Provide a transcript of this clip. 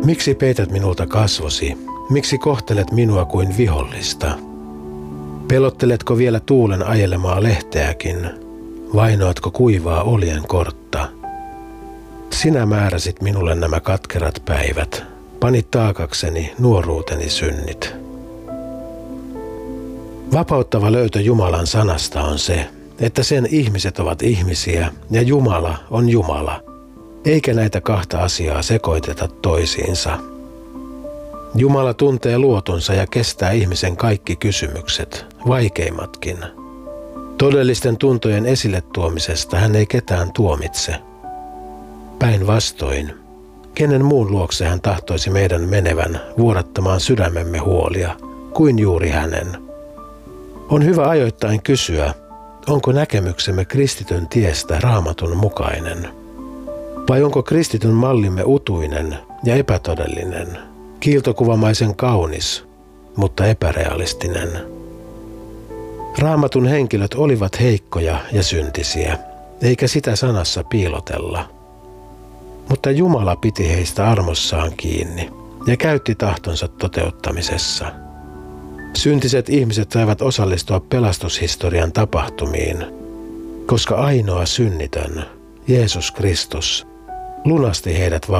Miksi peität minulta kasvosi? Miksi kohtelet minua kuin vihollista? Pelotteletko vielä tuulen ajelemaa lehteäkin? Vainoatko kuivaa oljen kortta? Sinä määräsit minulle nämä katkerat päivät. Panit taakakseni nuoruuteni synnit. Vapauttava löytö Jumalan sanasta on se, että sen ihmiset ovat ihmisiä ja Jumala on Jumala, eikä näitä kahta asiaa sekoiteta toisiinsa. Jumala tuntee luotonsa ja kestää ihmisen kaikki kysymykset, vaikeimmatkin. Todellisten tuntojen esille tuomisesta hän ei ketään tuomitse. Päinvastoin, kenen muun luokse hän tahtoisi meidän menevän vuodattamaan sydämemme huolia kuin juuri hänen. On hyvä ajoittain kysyä, onko näkemyksemme kristityn tiestä Raamatun mukainen? Vai onko kristityn mallimme utuinen ja epätodellinen, kiiltokuvamaisen kaunis, mutta epärealistinen? Raamatun henkilöt olivat heikkoja ja syntisiä, eikä sitä sanassa piilotella. Mutta Jumala piti heistä armossaan kiinni ja käytti tahtonsa toteuttamisessa. Syntiset ihmiset saivat osallistua pelastushistorian tapahtumiin, koska ainoa synnitön, Jeesus Kristus, lunasti heidät